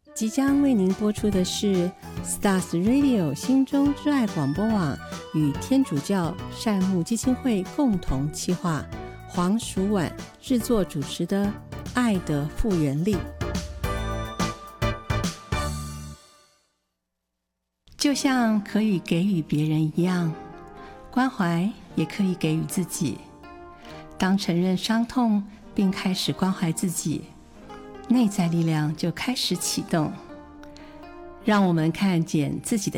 即将为您播出的是 Stars Radio 心中之爱广播网与天主教善牧基金会共同企划，黄淑婉制作主持的《爱的复原力》。就像可以给予别人一样，关怀也可以给予自己。当承认伤痛并开始关怀自己，内在力量就开始启动，让我们看见自己的